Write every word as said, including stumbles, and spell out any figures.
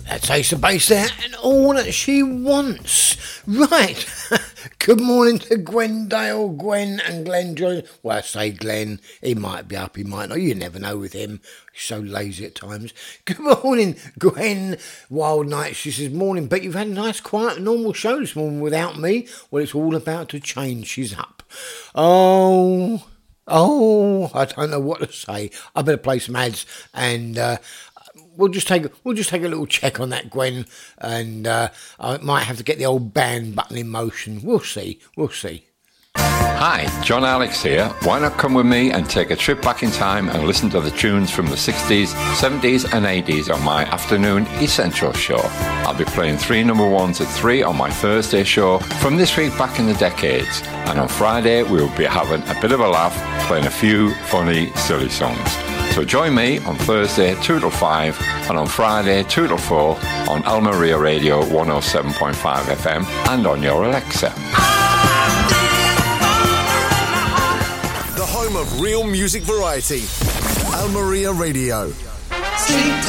That takes the bass there and all that she wants. Right. Good morning to Gwen Dale, Gwen and Glenn Jones. Well, I say Glenn. He might be up, he might not. You never know with him. He's so lazy at times. Good morning, Gwen. Wild Night. She says, morning, but you've had a nice, quiet, normal show this morning without me. Well, it's all about to change. She's up. Oh... Oh, I don't know what to say. I better play some ads, and uh, we'll just take we'll just take a little check on that, Gwen, and uh, I might have to get the old band button in motion. We'll see. We'll see. Hi, John Alex here. Why not come with me and take a trip back in time and listen to the tunes from the sixties, seventies and eighties on my afternoon Essential show. I'll be playing three number ones at three on my Thursday show from this week back in the decades. And on Friday, we'll be having a bit of a laugh, playing a few funny, silly songs. So join me on Thursday, two till five, and on Friday, two till four, on Almeria Radio one oh seven point five F M and on your Alexa. Of real music variety, Almeria Radio. Sleep